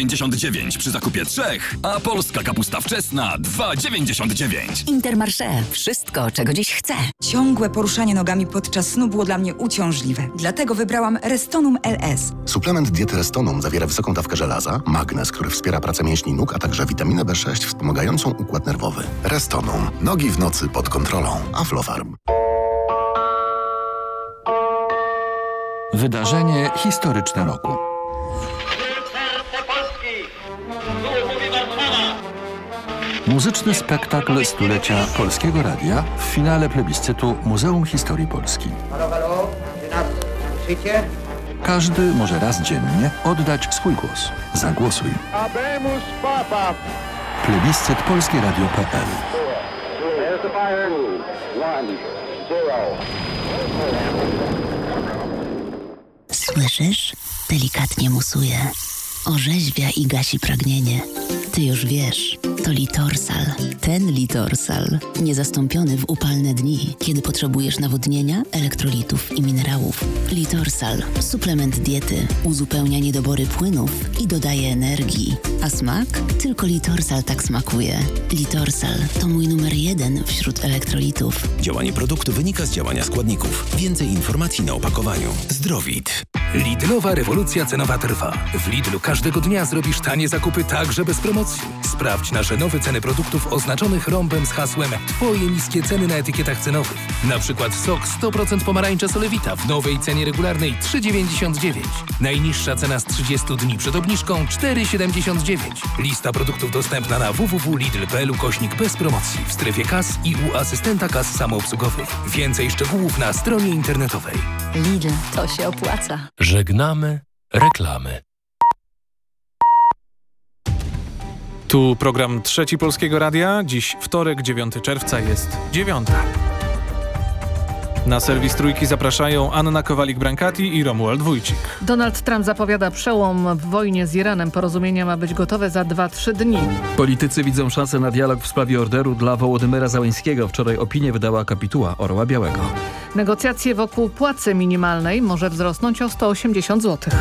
2,99 przy zakupie 3, a polska kapusta wczesna 2,99. Intermarché. Wszystko, czego dziś chcę. Ciągłe poruszanie nogami podczas snu było dla mnie uciążliwe. Dlatego wybrałam Restonum LS. Suplement diety Restonum zawiera wysoką dawkę żelaza, magnez, który wspiera pracę mięśni nóg, a także witaminę B6 wspomagającą układ nerwowy. Restonum. Nogi w nocy pod kontrolą. Aflofarm. Wydarzenie historyczne roku. Muzyczny spektakl stulecia Polskiego Radia w finale plebiscytu Muzeum Historii Polski. Każdy może raz dziennie oddać swój głos. Zagłosuj. Plebiscyt polskieradio.pl. Słyszysz? Delikatnie musuje. Orzeźwia i gasi pragnienie. Ty już wiesz, to Litorsal. Ten Litorsal. Niezastąpiony w upalne dni, kiedy potrzebujesz nawodnienia, elektrolitów i minerałów. Litorsal. Suplement diety. Uzupełnia niedobory płynów i dodaje energii. A smak? Tylko Litorsal tak smakuje. Litorsal to mój numer 1 wśród elektrolitów. Działanie produktu wynika z działania składników. Więcej informacji na opakowaniu. Zdrowit. Lidlowa rewolucja cenowa trwa. W Lidlu każdego dnia zrobisz tanie zakupy także bez promocji. Sprawdź nasze nowe ceny produktów oznaczonych rąbem z hasłem Twoje niskie ceny na etykietach cenowych. Na przykład sok 100% pomarańcze Solewita w nowej cenie regularnej 3,99. Najniższa cena z 30 dni przed obniżką 4,79. Lista produktów dostępna na www.lidl.pl/bez promocji w strefie kas i u asystenta kas samoobsługowych. Więcej szczegółów na stronie internetowej. Lidl, to się opłaca. Żegnamy reklamy. Tu program Trzeci Polskiego Radia. Dziś wtorek, 9 czerwca, jest 9. Na serwis Trójki zapraszają Anna Kowalik-Brankati i Romuald Wójcik. Donald Trump zapowiada przełom w wojnie z Iranem. Porozumienie ma być gotowe za 2-3 dni. Politycy widzą szansę na dialog w sprawie orderu dla Wołodymyra Zełenskiego. Wczoraj opinię wydała kapituła Orła Białego. Negocjacje wokół płacy minimalnej może wzrosnąć o 180 zł.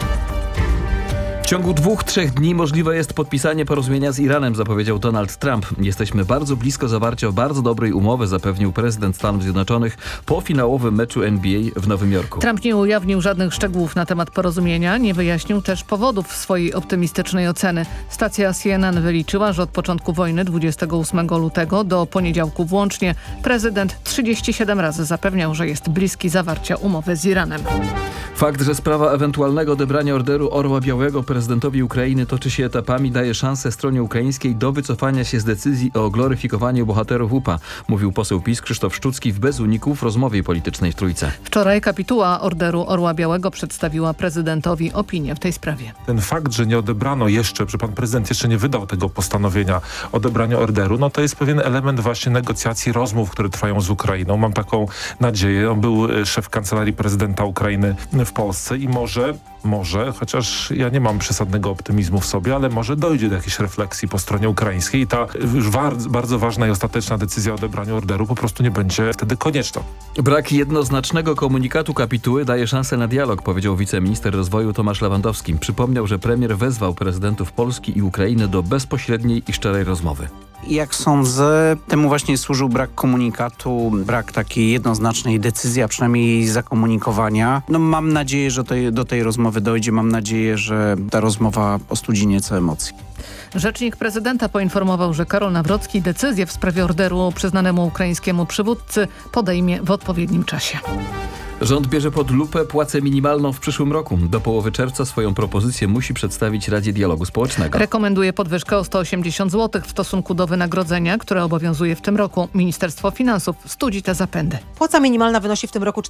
W ciągu 2-3 dni możliwe jest podpisanie porozumienia z Iranem, zapowiedział Donald Trump. Jesteśmy bardzo blisko zawarcia bardzo dobrej umowy, zapewnił prezydent Stanów Zjednoczonych po finałowym meczu NBA w Nowym Jorku. Trump nie ujawnił żadnych szczegółów na temat porozumienia, nie wyjaśnił też powodów swojej optymistycznej oceny. Stacja CNN wyliczyła, że od początku wojny 28 lutego do poniedziałku włącznie prezydent 37 razy zapewniał, że jest bliski zawarcia umowy z Iranem. Fakt, że sprawa ewentualnego odebrania orderu Orła Białego prezydentowi Ukrainy toczy się etapami, daje szansę stronie ukraińskiej do wycofania się z decyzji o gloryfikowaniu bohaterów UPA, mówił poseł PiS Krzysztof Szczucki w Bez Uników w rozmowie politycznej w Trójce. Wczoraj kapituła orderu Orła Białego przedstawiła prezydentowi opinię w tej sprawie. Ten fakt, że nie odebrano jeszcze, że pan prezydent jeszcze nie wydał tego postanowienia odebrania orderu, no to jest pewien element właśnie negocjacji, rozmów, które trwają z Ukrainą. Mam taką nadzieję. On był szef kancelarii prezydenta Ukrainy w Polsce i może, chociaż ja nie mam przesadnego optymizmu w sobie, ale może dojdzie do jakiejś refleksji po stronie ukraińskiej i ta już bardzo ważna i ostateczna decyzja o odebraniu orderu po prostu nie będzie wtedy konieczna. Brak jednoznacznego komunikatu kapituły daje szansę na dialog, powiedział wiceminister rozwoju Tomasz Lewandowski. Przypomniał, że premier wezwał prezydentów Polski i Ukrainy do bezpośredniej i szczerej rozmowy. Jak sądzę, temu właśnie służył brak komunikatu, brak takiej jednoznacznej decyzji, a przynajmniej zakomunikowania. No mam nadzieję, że do tej rozmowy dojdzie. Mam nadzieję, że ta rozmowa ostudzi nieco emocji. Rzecznik prezydenta poinformował, że Karol Nawrocki decyzję w sprawie orderu przyznanemu ukraińskiemu przywódcy podejmie w odpowiednim czasie. Rząd bierze pod lupę płacę minimalną w przyszłym roku. Do połowy czerwca swoją propozycję musi przedstawić Radzie Dialogu Społecznego. Rekomenduje podwyżkę o 180 zł w stosunku do wynagrodzenia, które obowiązuje w tym roku. Ministerstwo Finansów studzi te zapędy. Płaca minimalna wynosi w tym roku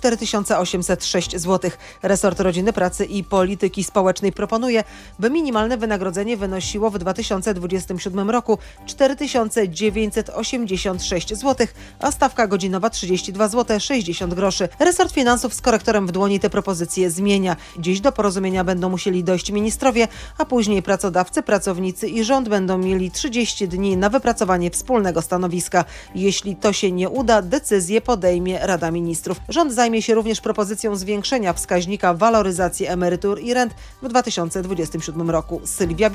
4806 zł. Resort Rodziny, Pracy i Polityki Społecznej proponuje, by minimalne wynagrodzenie wynosiło w 2027 roku 4986 zł, a stawka godzinowa 32 zł 60 groszy. Resort Finansów z korektorem w dłoni te propozycje zmienia. Dziś do porozumienia będą musieli dojść ministrowie, a później pracodawcy, pracownicy i rząd będą mieli 30 dni na wypracowanie wspólnego stanowiska. Jeśli to się nie uda, decyzję podejmie Rada Ministrów. Rząd zajmie się również propozycją zwiększenia wskaźnika waloryzacji emerytur i rent w 2027 roku. Sylwia